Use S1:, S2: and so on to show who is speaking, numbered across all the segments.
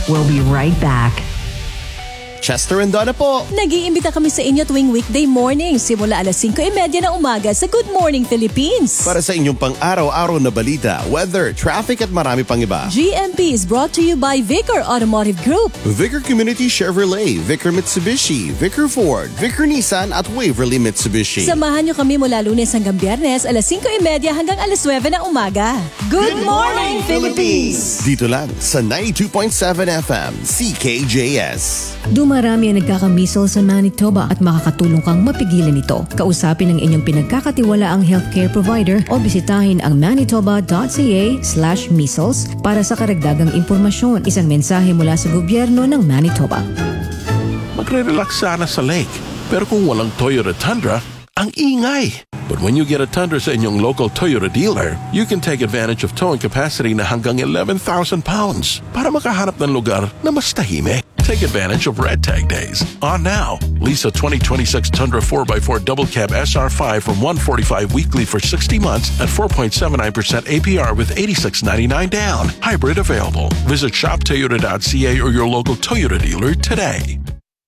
S1: We'll be right back.
S2: Chester and Donna po.
S3: Nag-iimbita kami sa inyo tuwing weekday morning simula alas 5:30 ng umaga sa Good Morning Philippines.
S2: Para sa inyong pang-araw-araw na balita, weather, traffic at marami pang iba.
S3: GMP is brought to you by Vicor Automotive Group,
S2: Vicor Community Chevrolet, Vicor Mitsubishi, Vicor Ford, Vicor Nissan at Waverly Mitsubishi.
S3: Samahan niyo kami mula Lunes hanggang Biyernes alas 5:30 hanggang alas 9 ng umaga. Good Morning Philippines!
S2: Dito lang sa 92.7 FM, CKJS.
S4: Dumarami ang nagkaka-measles sa Manitoba at makakatulong kang mapigilan ito. Kausapin ang inyong pinagkakatiwalaang healthcare provider o bisitahin ang manitoba.ca/measles para sa karagdagang impormasyon. Isang mensahe mula sa gobyerno ng Manitoba.
S5: Magre-relax sana sa lake. Pero kung walang Toyota Tundra, ang ingay. But when you get a Tundra sa inyong local Toyota dealer, you can take advantage of towing capacity na hanggang 11,000 pounds para makahanap ng lugar na mas tahimik. Take advantage of Red Tag Days. On now. Lease a 2026 Tundra 4x4 Double Cab SR5 from $145 weekly for 60 months at 4.79% APR with $86.99 down. Hybrid available. Visit shoptoyota.ca or your local Toyota dealer today.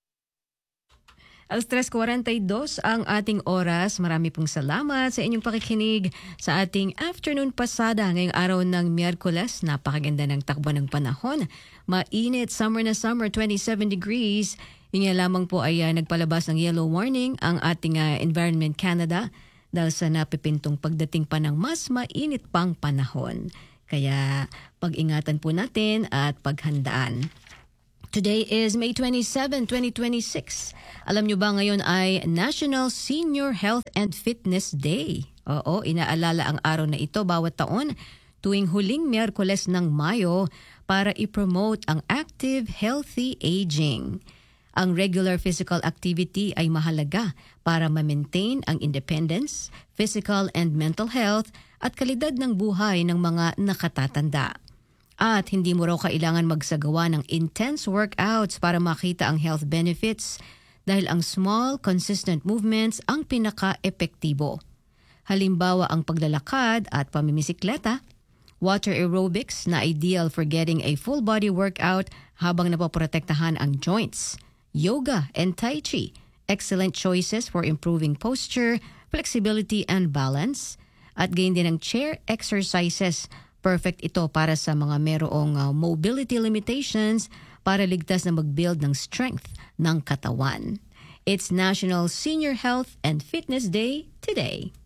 S4: Alas 3:42 ang ating oras. Marami pong salamat sa inyong pakikinig sa ating afternoon pasada ngayong araw ng Miyerkules. Napakaganda ng takbo ng panahon. Mainit, summer na summer, 27 degrees. Yun nga lamang po ay nagpalabas ng yellow warning ang ating Environment Canada dahil sa napipintong pagdating pa ng mas mainit pang panahon. Kaya pag-ingatan po natin at paghandaan. Today is May 27, 2026. Alam nyo ba ngayon ay National Senior Health and Fitness Day? Oo, inaalala ang araw na ito bawat taon tuwing huling Miyerkules ng Mayo para i-promote ang active, healthy aging. Ang regular physical activity ay mahalaga para ma-maintain ang independence, physical and mental health at kalidad ng buhay ng mga nakatatanda. At hindi mo raw kailangan magsagawa ng intense workouts para makita ang health benefits dahil ang small, consistent movements ang pinaka-epektibo. Halimbawa ang paglalakad at pamimisikleta, water aerobics na ideal for getting a full body workout habang napoprotektahan ang joints, yoga and tai chi, excellent choices for improving posture, flexibility and balance, at gain din ang chair exercises. Perfect ito para sa mga merong mobility limitations para ligtas na mag-build ng strength ng katawan. It's National Senior Health and Fitness Day today.